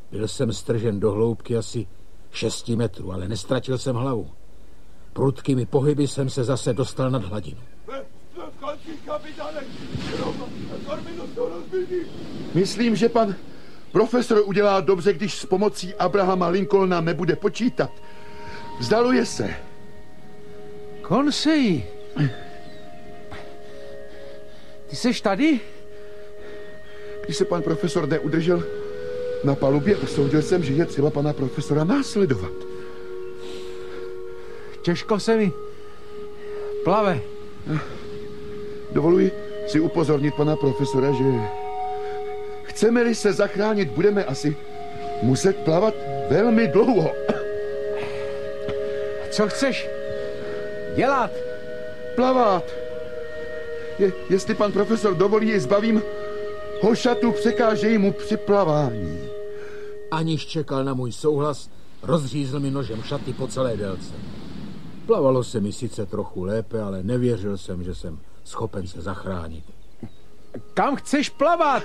Byl jsem stržen do hloubky asi 6 metrů, ale nestratil jsem hlavu. Prudkými pohyby jsem se zase dostal nad hladinu. Myslím, že pan profesor udělá dobře, když s pomocí Abrahama Lincolna nebude počítat. Vzdaluje se. Conseil. Ty seš tady? Když se pan profesor neudržel na palubě, usoudil jsem, že je třeba pana profesora následovat. Těžko se mi plave. Dovoluji si upozornit pana profesora, že chceme-li se zachránit, budeme asi muset plavat velmi dlouho. Co chceš dělat? Plavat. Jestli pan profesor dovolí, zbavím ho šatu, překážejí mu při plavání. Aniž čekal na můj souhlas, rozřízl mi nožem šaty po celé délce. Plavalo se mi sice trochu lépe, ale nevěřil jsem, že jsem schopen se zachránit. Kam chceš plavat?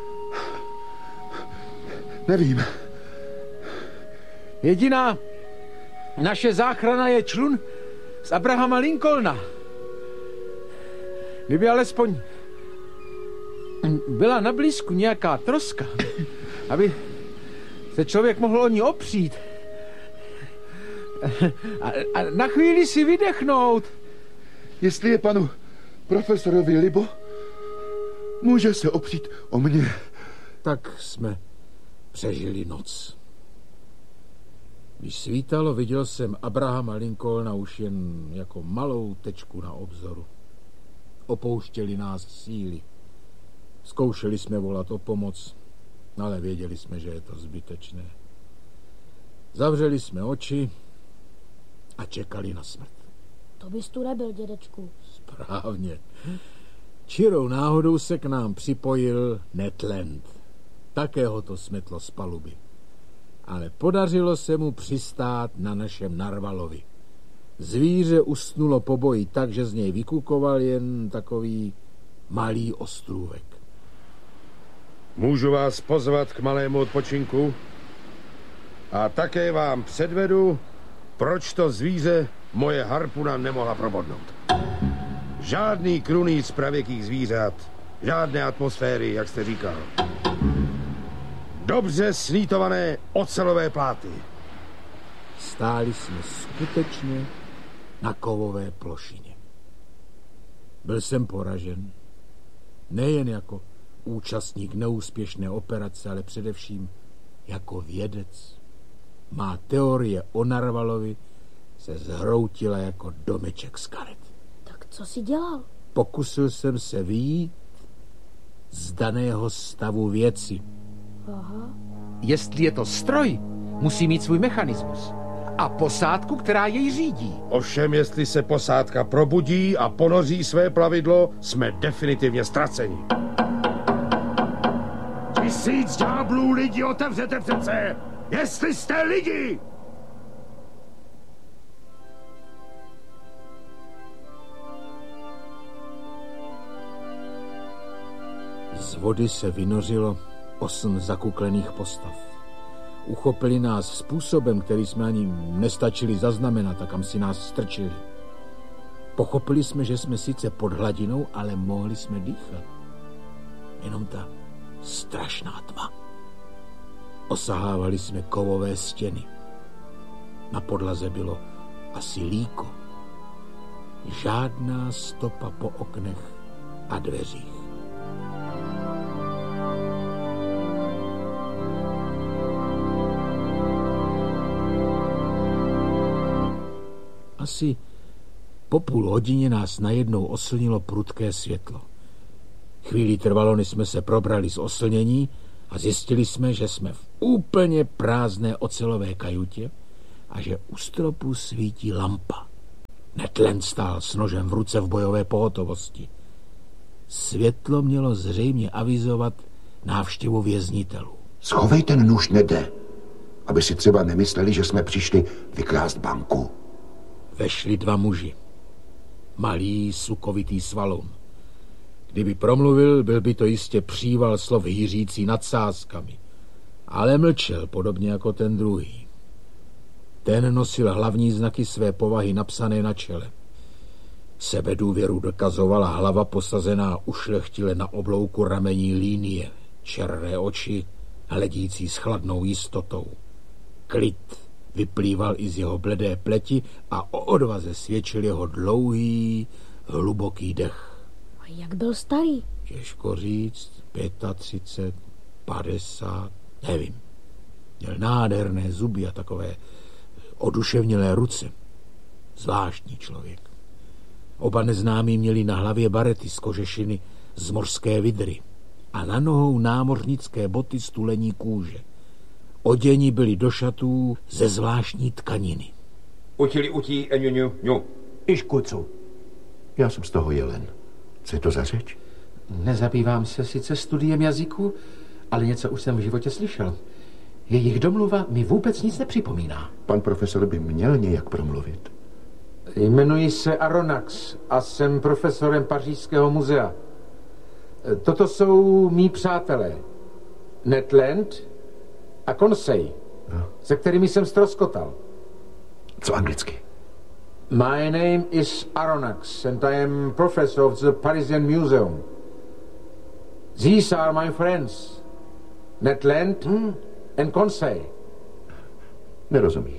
Nevím. Jediná naše záchrana je člun z Abrahama Lincolna. Kdyby alespoň byla na blízku nějaká troska, aby se člověk mohl o ní opřít a na chvíli si vydechnout. Jestli je panu profesorovi libo, může se opřít o mě. Tak jsme přežili noc. Když svítalo, viděl jsem Abrahama Lincolna už jen jako malou tečku na obzoru. Opouštěli nás síly. Zkoušeli jsme volat o pomoc, ale věděli jsme, že je to zbytečné. Zavřeli jsme oči a čekali na smrt. To bys tu nebyl, dědečku. Správně. Čirou náhodou se k nám připojil Ned Land. Také ho to smetlo z paluby. Ale podařilo se mu přistát na našem narvalovi. Zvíře usnulo po boji tak, že z něj vykukoval jen takový malý ostrůvek. Můžu vás pozvat k malému odpočinku? A také vám předvedu, proč to zvíře moje harpuna nemohla probodnout. Žádný kruný z pravěkých zvířat, žádné atmosféry, jak jste říkal. Dobře snítované ocelové pláty. Stáli jsme skutečně na kovové plošině. Byl jsem poražen. Nejen jako účastník neúspěšné operace, ale především jako vědec. Má teorie o narvalovi se zhroutila jako domeček z karet. Tak co jsi dělal? Pokusil jsem se vyjít z daného stavu věci. Aha. Jestli je to stroj, musí mít svůj mechanismus a posádku, která jej řídí. Ovšem, jestli se posádka probudí a ponoří své plavidlo, jsme definitivně ztraceni. 1000 ďáblů lidi, otevřete přece! Jestli jste lidi! Z vody se vynořilo 8 zakuklených postav. Uchopili nás způsobem, který jsme ani nestačili zaznamenat a kam si nás strčili. Pochopili jsme, že jsme sice pod hladinou, ale mohli jsme dýchat. Jenom ta strašná tma. Osahávali jsme kovové stěny. Na podlaze bylo asi líko. Žádná stopa po oknech a dveřích. Asi po půl hodině nás najednou oslnilo prudké světlo. Chvíli trvalo, než jsme se probrali z oslnění a zjistili jsme, že jsme v úplně prázdné ocelové kajutě a že u stropu svítí lampa. Ned Land stál s nožem v ruce v bojové pohotovosti. Světlo mělo zřejmě avizovat návštěvu věznitelů. Schovej ten nůž, Nede, aby si třeba nemysleli, že jsme přišli vykrást banku. Vešli 2 muži. Malý, sukovitý svaloun. Kdyby promluvil, byl by to jistě příval slov hýřící nadsázkami. ale mlčel, podobně jako ten druhý. Ten nosil hlavní znaky své povahy napsané na čele. Sebedůvěru dokazovala hlava posazená ušlechtile na oblouku ramení línie, černé oči, hledící s chladnou jistotou. Klid vyplýval i z jeho bledé pleti a o odvaze svědčil jeho dlouhý, hluboký dech. A jak byl starý? Těžko říct, 35, 50, nevím. Měl nádherné zuby a takové oduševnělé ruce. Zvláštní člověk. Oba neznámí měli na hlavě barety z kožešiny z mořské vidry a na nohou námořnické boty z tulení kůže. Oděni byli do šatů ze zvláštní tkaniny. Utili utí ňu. Iškucu. Já jsem z toho Jelen. Co je to za řeč? Nezabývám se sice studiem jazyku, ale něco už jsem v životě slyšel. Jejich domluva mi vůbec nic nepřipomíná. Pan profesor by měl nějak promluvit. Jmenuji se Aronnax a jsem profesorem Pařížského muzea. Toto jsou mý přátelé. Ned Land a Conseil, se kterými jsem ztroskotal. Co anglicky? My name is Aronnax and I am professor of the Parisian Museum. These are my friends, Ned Land and Conseil. Nerozumí.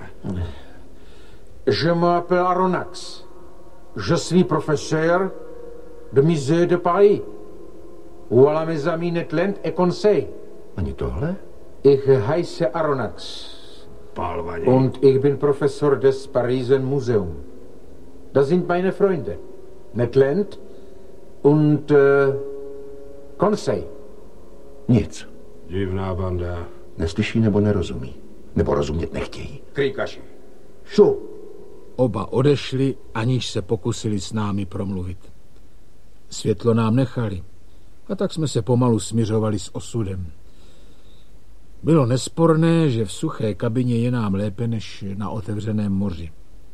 Je m'appelle Aronnax. Je suis professeur de Musée de Paris. Voilà mes amis Ned Land et Conseil. Ani tohle? Ich heiße Aronnax. Und ich bin Professor des Parisian Museum. Das sind meine Freunde. Ned Land und Conseil. Nic. Divná banda. Neslyší nebo nerozumí. Nebo rozumět nechtějí. Krýkaši. Šo. Oba odešli, aniž se pokusili s námi promluvit. Světlo nám nechali a tak jsme se pomalu smiřovali s osudem. Bylo nesporné, že v suché kabině je nám lépe než na otevřeném moři.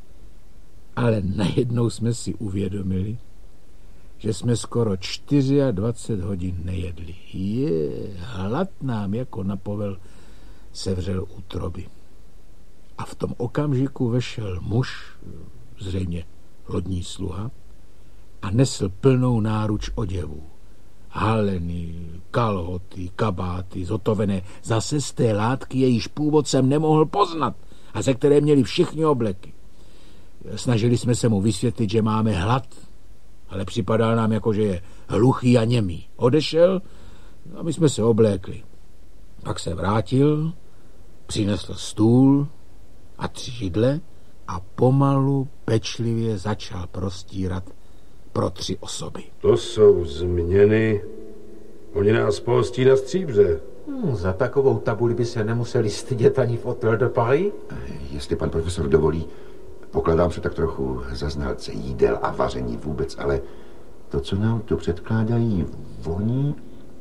Ale najednou jsme si uvědomili, že jsme skoro 24 hodin nejedli. Hlad nám jako na povel sevřel útroby. A v tom okamžiku vešel muž, zřejmě lodní sluha, a nesl plnou náruč oděvů. Haleny, kalhoty, kabáty, zotovené zase z té látky, jejíž původ jsem nemohl poznat a ze které měli všichni obleky. Snažili jsme se mu vysvětlit, že máme hlad, ale připadal nám jako, že je hluchý a němý. Odešel a my jsme se oblékli. Pak se vrátil, přinesl stůl a 3 židle a pomalu pečlivě začal prostírat pro 3 osoby. To jsou změny. Oni nás pohostí na stříbře. Za takovou tabuli by se nemuseli stydět ani v Hôtel de Paris. Jestli pan profesor dovolí, pokladám se tak trochu za znalce jídel a vaření vůbec, ale to, co nám tu předkládají, voní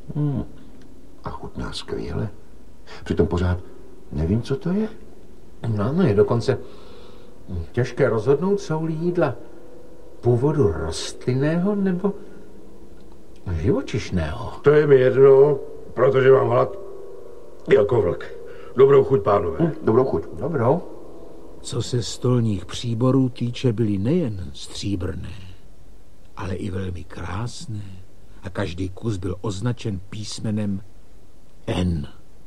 a chutná skvěle. Přitom pořád nevím, co to je. No, je dokonce těžké rozhodnout, jsou-li jídla původu rostlinného nebo živočišného. To je mi jedno, protože mám hlad jako vlk. Dobrou chuť, pánové. Dobrou chuť. Dobrou. Co se stolních příborů týče, byly nejen stříbrné, ale i velmi krásné a každý kus byl označen písmenem N.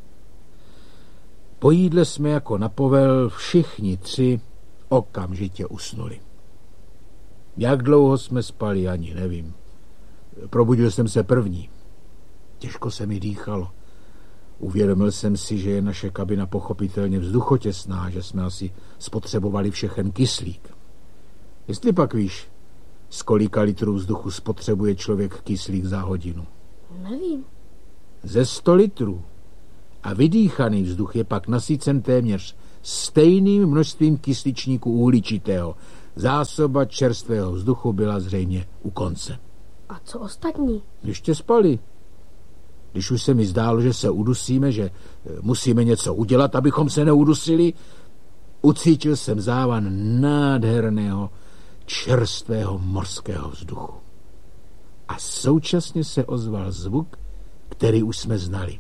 Po jídle jsme jako na povel všichni 3 okamžitě usnuli. Jak dlouho jsme spali, ani nevím. Probudil jsem se první. Těžko se mi dýchalo. Uvědomil jsem si, že je naše kabina pochopitelně vzduchotěsná, že jsme asi spotřebovali všechen kyslík. Jestli pak víš, z kolika litrů vzduchu spotřebuje člověk kyslík za hodinu? Nevím. Ze 100 litrů. A vydýchaný vzduch je pak nasycen téměř stejným množstvím kysličníku uhličitého. Zásoba čerstvého vzduchu byla zřejmě u konce. A co ostatní? Ještě spali. Když už se mi zdálo, že se udusíme, že musíme něco udělat, abychom se neudusili, ucítil jsem závan nádherného čerstvého mořského vzduchu. A současně se ozval zvuk, který už jsme znali.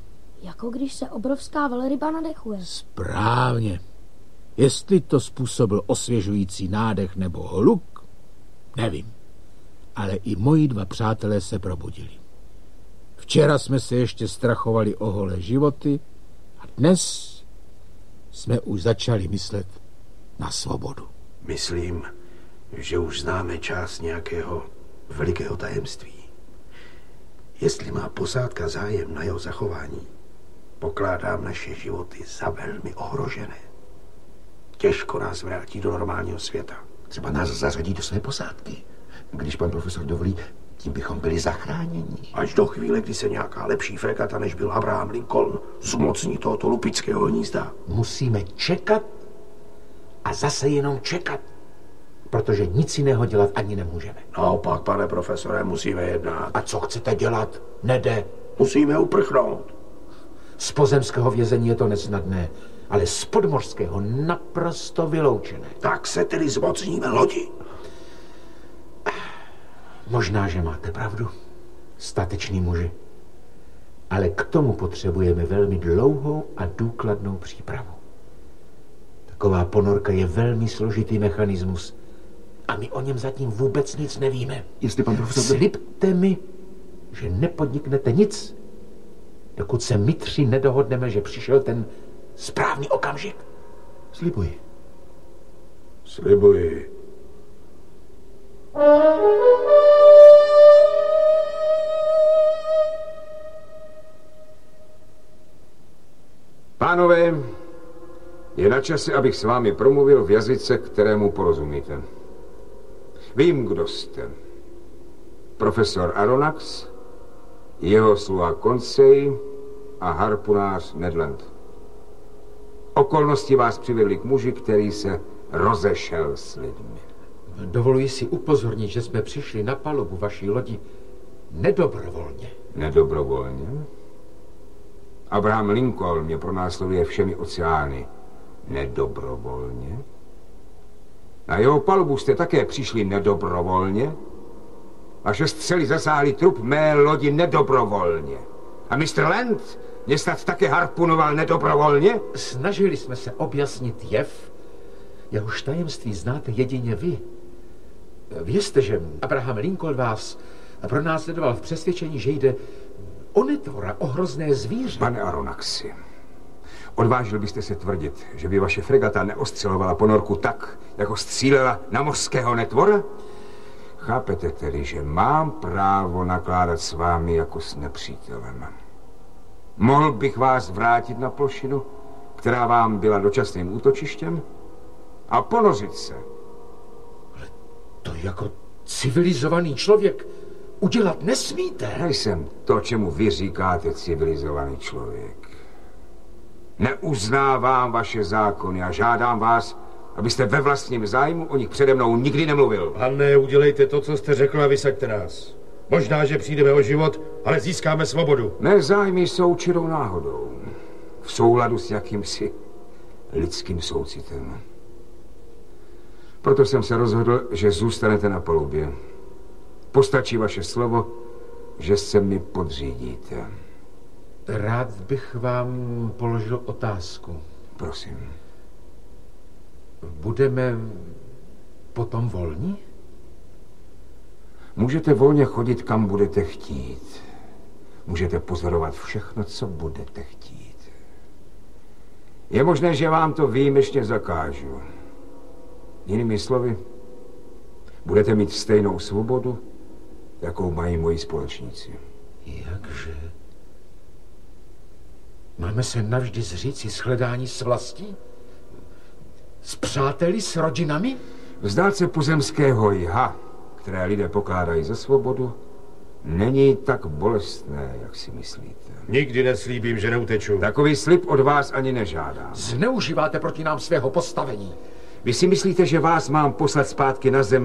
Jako když se obrovská velryba nadechuje. Správně. Jestli to způsobil osvěžující nádech nebo hluk, nevím. Ale i moji dva přátelé se probudili. Včera jsme se ještě strachovali o holé životy a dnes jsme už začali myslet na svobodu. Myslím, že už známe část nějakého velikého tajemství. Jestli má posádka zájem na jeho zachování, pokládám naše životy za velmi ohrožené. Těžko nás vrátí do normálního světa. Třeba nás zařadí do své posádky. Když pan profesor dovolí, tím bychom byli zachráněni. Až do chvíle, kdy se nějaká lepší fregata, než byl Abraham Lincoln, zmocní tohoto lupického hnízda. Musíme čekat a zase jenom čekat, protože nic jiného dělat ani nemůžeme. Naopak, pane profesore, musíme jednat. A co chcete dělat? Nede. Musíme uprchnout. Z pozemského vězení je to nesnadné, ale z podmořského naprosto vyloučené. Tak se tedy zmocníme lodi. Možná, že máte pravdu, statečný muži. Ale k tomu potřebujeme velmi dlouhou a důkladnou přípravu. Taková ponorka je velmi složitý mechanismus a my o něm zatím vůbec nic nevíme. Jestli pan profesor... Slibte mi, že nepodniknete nic, dokud se my tři nedohodneme, že přišel ten správný okamžik. Slibuji. Slibuji. Pánové, je na čase, abych s vámi promluvil v jazyce, kterému porozumíte. Vím, kdo jste. Profesor Aronnax, jeho sluha Conseil a harpunář Ned Land. Okolnosti vás přivedly k muži, který se rozešel s lidmi. Dovoluji si upozornit, že jsme přišli na palubu vaší lodi nedobrovolně. Nedobrovolně? Abraham Lincoln mě pronásleduje všemi oceány. Nedobrovolně? Na jeho palubu jste také přišli nedobrovolně? Vaše střely zasáhly trup mé lodi nedobrovolně. A Mr. Land mě snad také harpunoval nedobrovolně? Snažili jsme se objasnit jev, jehož tajemství znáte jedině vy. Vězte, že Abraham Lincoln vás pronásledoval v přesvědčení, že jde o netvora, o hrozné zvíře. Pane Aronnaxi, odvážil byste se tvrdit, že by vaše fregata neostřelovala ponorku tak, jako střílela na mořského netvora? Chápete tedy, že mám právo nakládat s vámi jako s nepřítelem. Mohl bych vás vrátit na plošinu, která vám byla dočasným útočištěm, a ponořit se. Ale to jako civilizovaný člověk udělat nesmíte. Nejsem to, čemu vy říkáte civilizovaný člověk. Neuznávám vaše zákony a žádám vás, abyste ve vlastním zájmu o nich přede mnou nikdy nemluvil. Pane, udělejte to, co jste řekl, a vysaďte nás. Možná, že přijdeme o život, ale získáme svobodu. Mé zájmy jsou čirou náhodou. V souladu s jakýmsi lidským soucitem. Proto jsem se rozhodl, že zůstanete na palubě. Postačí vaše slovo, že se mi podřídíte. Rád bych vám položil otázku. Prosím. Budeme potom volní? Můžete volně chodit, kam budete chtít. Můžete pozorovat všechno, co budete chtít. Je možné, že vám to výjimečně zakážu. Jinými slovy, budete mít stejnou svobodu, jakou mají moji společníci. Jakže? Máme se navždy zříci shledání s vlastí? S přáteli, s rodinami? Vzdát se pozemského jha, které lidé pokládají za svobodu, není tak bolestné, jak si myslíte. Nikdy neslíbím, že neuteču. Takový slib od vás ani nežádám. Zneužíváte proti nám svého postavení. Vy si myslíte, že vás mám poslat zpátky na zem,